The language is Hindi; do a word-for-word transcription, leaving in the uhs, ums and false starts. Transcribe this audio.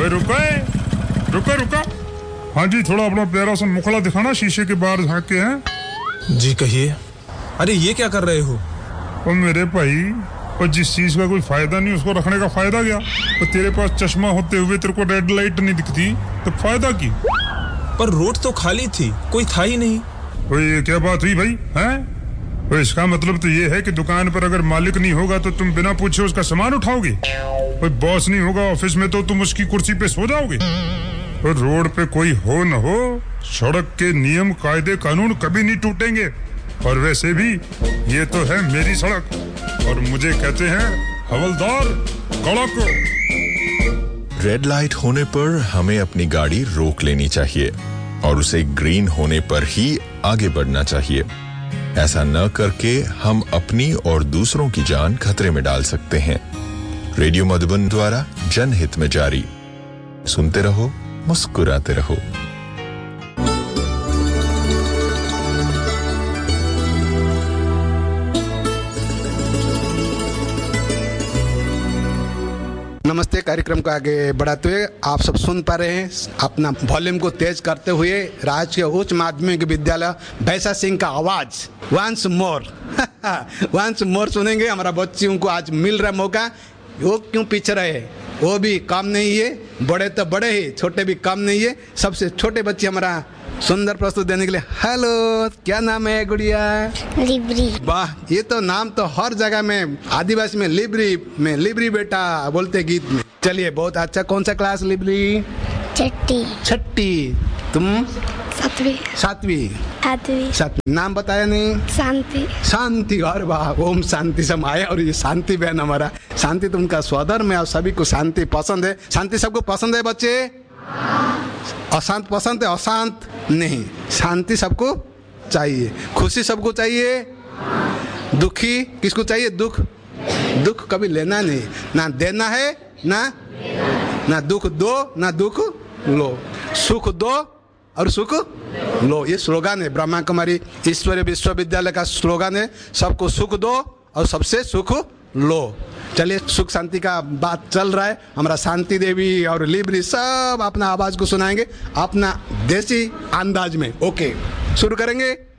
ओए रुको रुको रुको। हाँ जी, थोड़ा अपना प्यारा सा मुखड़ा दिखाना शीशे के बाहर झांक के। हैं जी कहिए। अरे ये क्या कर रहे हो? ओ मेरे भाई, और जिस चीज का कोई फायदा नहीं उसको रखने का फायदा क्या? तो तेरे पास चश्मा होते हुए तेरे को रेड लाइट नहीं दिखती तो फायदा की? पर रोड तो खाली थी, कोई था ही नहीं। ओ ये क्या बात हुई भाई? हैं तो इसका मतलब तो ये है कि दुकान पर अगर मालिक नहीं होगा तो तुम बिना पूछे उसका सामान उठाओगे। कोई बॉस नहीं होगा ऑफिस में तो तुम उसकी कुर्सी पे सो जाओगे। और रोड पे कोई हो न हो, सड़क के नियम कायदे कानून कभी नहीं टूटेंगे। और वैसे भी ये तो है मेरी सड़क और मुझे कहते हैं हवलदार कड़क। रेड लाइट होने पर हमें अपनी गाड़ी रोक लेनी चाहिए और उसे ग्रीन होने पर ही आगे बढ़ना चाहिए। ऐसा न करके हम अपनी और दूसरों की जान खतरे में डाल सकते हैं। रेडियो मधुबन द्वारा जनहित में जारी। सुनते रहो, मुस्कुराते रहो। नमस्ते। कार्यक्रम को आगे बढ़ाते हुए आप सब सुन पा रहे हैं अपना वॉल्यूम को तेज करते हुए राजकीय उच्च माध्यमिक विद्यालय भैंसा सिंह का आवाज वंस मोर वंस मोर सुनेंगे। हमारा बच्चियों को आज मिल रहा मौका, वो क्यों पीछे रहे, वो भी कम नहीं है, बड़े तो बड़े ही, छोटे भी कम नहीं है। सबसे छोटे बच्चे हमारा सुंदर प्रस्तुत देने के लिए। हेलो, क्या नाम है गुड़िया? लिब्री। वाह, ये तो नाम तो हर जगह में आदिवासी में लिब्री में लिब्री बेटा बोलते गीत में। चलिए बहुत अच्छा। कौन सा क्लास लिब्री? छठी। छठी। तुम? सातवीं। सातवीं। आठवीं। सातवीं। नाम बताया नहीं? शांति। शांति। और वाह, ओम शांति समाए। और ये शांति बहन हमारा, शांति तुमका स्वधर्म में और सभी को शांति पसंद है। शांति सबको पसंद है बच्चे? अशांत पसंद है? अशांत नहीं, शांति सबको चाहिए। खुशी सबको चाहिए। दुखी किसको चाहिए? दुख दुख कभी लेना नहीं, ना देना है, ना ना दुख दो ना दुख लो। सुख दो और सुख लो, ये स्लोगन है ब्रह्मा कुमारी ईश्वरीय विश्वविद्यालय का स्लोगन है। सबको सुख दो और सबसे सुख लो। चलिए, सुख शांति का बात चल रहा है। हमारा शांति देवी और लिब्री सब अपना आवाज को सुनाएंगे अपना देसी अंदाज में। ओके, शुरू करेंगे।